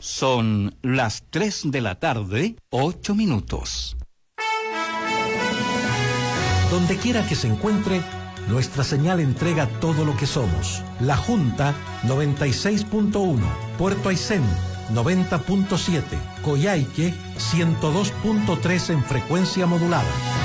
Son las 3 de la tarde, 8 minutos. Donde quiera que se encuentre, nuestra señal entrega todo lo que somos. La Junta 96.1, Puerto Aysén 90.7, Coyhaique 102.3 en frecuencia modulada.